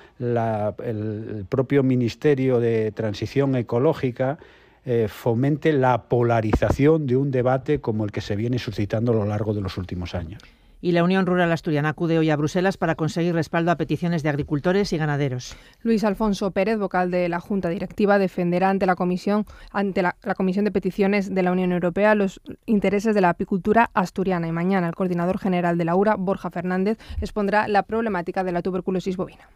el propio Ministerio de Transición Ecológica fomente la polarización de un debate como el que se viene suscitando a lo largo de los últimos años. Y la Unión Rural Asturiana acude hoy a Bruselas para conseguir respaldo a peticiones de agricultores y ganaderos. Luis Alfonso Pérez, vocal de la Junta Directiva, defenderá ante la Comisión de Peticiones de la Unión Europea los intereses de la apicultura asturiana. Y mañana el coordinador general de la URA, Borja Fernández, expondrá la problemática de la tuberculosis bovina.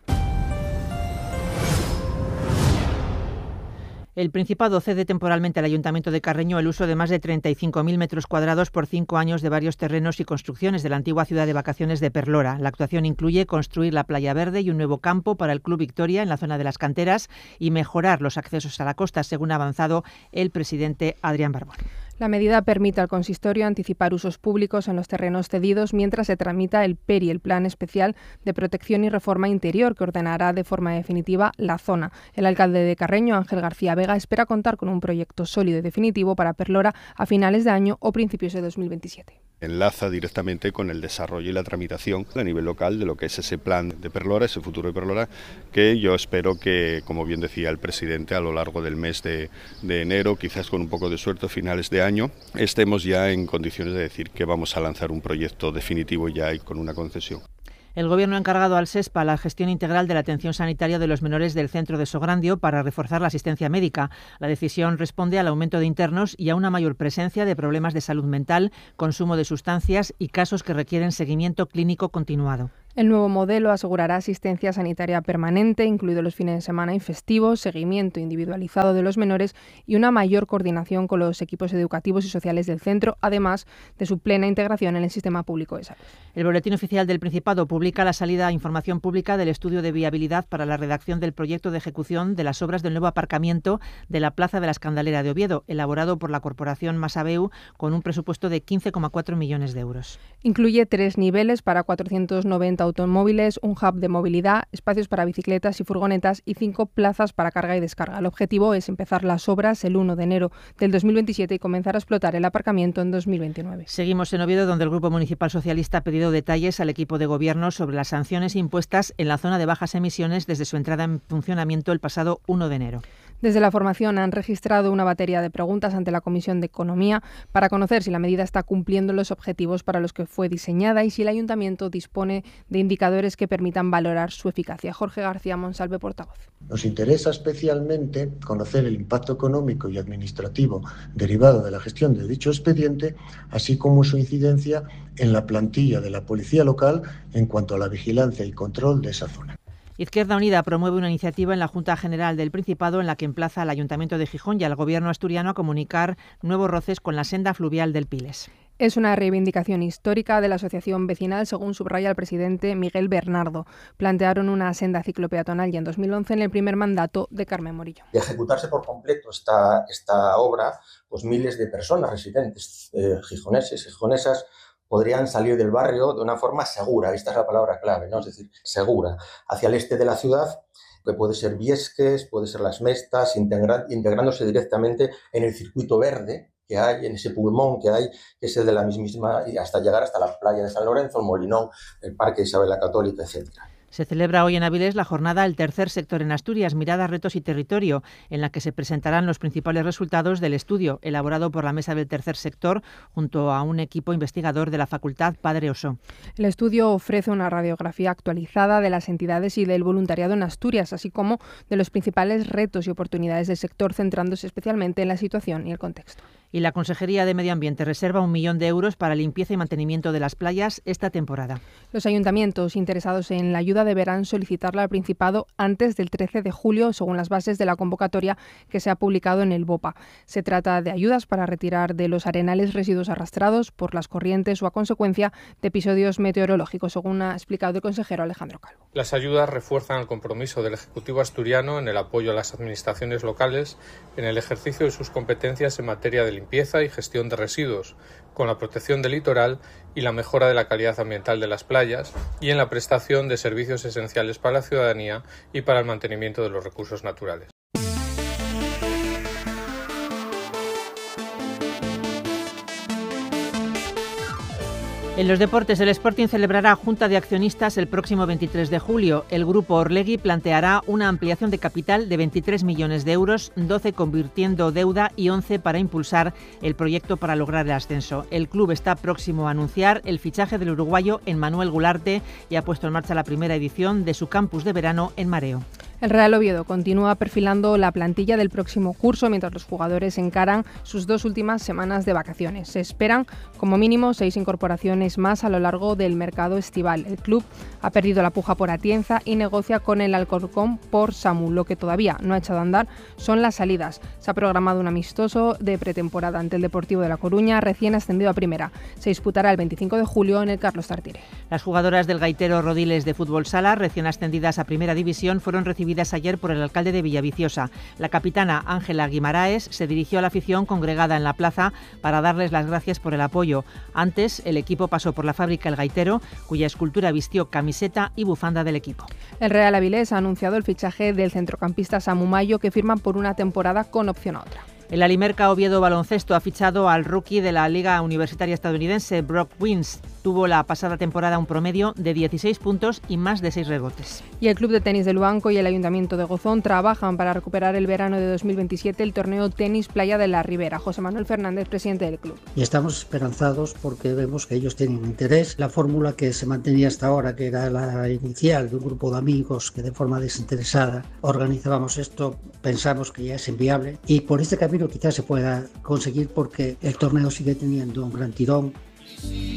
El Principado cede temporalmente al Ayuntamiento de Carreño el uso de más de 35.000 metros cuadrados por 5 años de varios terrenos y construcciones de la antigua ciudad de vacaciones de Perlora. La actuación incluye construir la Playa Verde y un nuevo campo para el Club Victoria en la zona de las canteras y mejorar los accesos a la costa, según ha avanzado el presidente Adrián Barbón. La medida permite al consistorio anticipar usos públicos en los terrenos cedidos mientras se tramita el PERI, el Plan Especial de Protección y Reforma Interior, que ordenará de forma definitiva la zona. El alcalde de Carreño, Ángel García Vega, espera contar con un proyecto sólido y definitivo para Perlora a finales de año o principios de 2027. Enlaza directamente con el desarrollo y la tramitación a nivel local de lo que es ese plan de Perlora, ese futuro de Perlora, que yo espero que, como bien decía el presidente, a lo largo del mes de enero, quizás con un poco de suerte, finales de año, estemos ya en condiciones de decir que vamos a lanzar un proyecto definitivo ya y con una concesión. El Gobierno ha encargado al SESPA la gestión integral de la atención sanitaria de los menores del centro de Sograndio para reforzar la asistencia médica. La decisión responde al aumento de internos y a una mayor presencia de problemas de salud mental, consumo de sustancias y casos que requieren seguimiento clínico continuado. El nuevo modelo asegurará asistencia sanitaria permanente, incluidos los fines de semana y festivos, seguimiento individualizado de los menores y una mayor coordinación con los equipos educativos y sociales del centro, además de su plena integración en el sistema público de salud. El Boletín Oficial del Principado publica la salida a información pública del estudio de viabilidad para la redacción del proyecto de ejecución de las obras del nuevo aparcamiento de la Plaza de la Escandalera de Oviedo, elaborado por la Corporación Masabeu con un presupuesto de 15,4 millones de euros. Incluye 3 niveles para 490 automóviles, un hub de movilidad, espacios para bicicletas y furgonetas y 5 plazas para carga y descarga. El objetivo es empezar las obras el 1 de enero del 2027 y comenzar a explotar el aparcamiento en 2029. Seguimos en Oviedo, donde el Grupo Municipal Socialista ha pedido detalles al equipo de gobierno sobre las sanciones impuestas en la zona de bajas emisiones desde su entrada en funcionamiento el pasado 1 de enero. Desde la formación han registrado una batería de preguntas ante la Comisión de Economía para conocer si la medida está cumpliendo los objetivos para los que fue diseñada y si el Ayuntamiento dispone de indicadores que permitan valorar su eficacia. Jorge García Monsalve, portavoz. Nos interesa especialmente conocer el impacto económico y administrativo derivado de la gestión de dicho expediente, así como su incidencia en la plantilla de la policía local en cuanto a la vigilancia y control de esa zona. Izquierda Unida promueve una iniciativa en la Junta General del Principado en la que emplaza al Ayuntamiento de Gijón y al Gobierno asturiano a comunicar nuevos roces con la senda fluvial del Piles. Es una reivindicación histórica de la asociación vecinal, según subraya el presidente Miguel Bernardo. Plantearon una senda ciclopeatonal ya en 2011 en el primer mandato de Carmen Morillo. De ejecutarse por completo esta obra, pues miles de personas residentes gijoneses y gijonesas podrían salir del barrio de una forma segura, esta es la palabra clave, ¿no? Es decir, segura, hacia el este de la ciudad, que puede ser Viesques, puede ser Las Mestas, integrándose directamente en el circuito verde que hay, en ese pulmón que hay, que es el de la misma, y hasta llegar hasta la playa de San Lorenzo, el Molinón, el Parque de Isabel la Católica, etc. Se celebra hoy en Avilés la jornada El tercer sector en Asturias, mirada, retos y territorio, en la que se presentarán los principales resultados del estudio elaborado por la Mesa del Tercer Sector junto a un equipo investigador de la Facultad Padre Oso. El estudio ofrece una radiografía actualizada de las entidades y del voluntariado en Asturias, así como de los principales retos y oportunidades del sector, centrándose especialmente en la situación y el contexto. Y la Consejería de Medio Ambiente reserva 1 millón de euros para limpieza y mantenimiento de las playas esta temporada. Los ayuntamientos interesados en la ayuda deberán solicitarla al Principado antes del 13 de julio, según las bases de la convocatoria que se ha publicado en el BOPA. Se trata de ayudas para retirar de los arenales residuos arrastrados por las corrientes o a consecuencia de episodios meteorológicos, según ha explicado el consejero Alejandro Calvo. Las ayudas refuerzan el compromiso del Ejecutivo asturiano en el apoyo a las administraciones locales en el ejercicio de sus competencias en materia de limpieza y gestión de residuos, con la protección del litoral y la mejora de la calidad ambiental de las playas y en la prestación de servicios esenciales para la ciudadanía y para el mantenimiento de los recursos naturales. En los deportes, el Sporting celebrará junta de accionistas el próximo 23 de julio. El grupo Orlegui planteará una ampliación de capital de 23 millones de euros, 12 convirtiendo deuda y 11 para impulsar el proyecto para lograr el ascenso. El club está próximo a anunciar el fichaje del uruguayo Emmanuel Gularte y ha puesto en marcha la primera edición de su campus de verano en Mareo. El Real Oviedo continúa perfilando la plantilla del próximo curso mientras los jugadores encaran sus 2 últimas semanas de vacaciones. Se esperan como mínimo 6 incorporaciones más a lo largo del mercado estival. El club ha perdido la puja por Atienza y negocia con el Alcorcón por Samu. Lo que todavía no ha echado a andar son las salidas. Se ha programado un amistoso de pretemporada ante el Deportivo de La Coruña, recién ascendido a primera. Se disputará el 25 de julio en el Carlos Tartiere. Las jugadoras del Gaitero Rodiles de Fútbol Sala, recién ascendidas a Primera División, fueron recibidas ayer por el alcalde de Villaviciosa. La capitana Ángela Guimaraes se dirigió a la afición congregada en la plaza para darles las gracias por el apoyo. Antes, el equipo pasó por la fábrica El Gaitero, cuya escultura vistió camiseta y bufanda del equipo. El Real Avilés ha anunciado el fichaje del centrocampista Samu Mayo, que firman por una temporada con opción a otra. El Alimerca Oviedo Baloncesto ha fichado al rookie de la Liga Universitaria Estadounidense, Brock Wins. Tuvo la pasada temporada un promedio de 16 puntos y más de 6 rebotes. Y el Club de Tenis de Luanco y el Ayuntamiento de Gozón trabajan para recuperar el verano de 2027 el torneo Tenis Playa de la Ribera. José Manuel Fernández, presidente del club. Y estamos esperanzados porque vemos que ellos tienen interés. La fórmula que se mantenía hasta ahora, que era la inicial de un grupo de amigos que de forma desinteresada organizábamos esto, pensamos que ya es inviable. Y por este camino quizás se pueda conseguir porque el torneo sigue teniendo un gran tirón.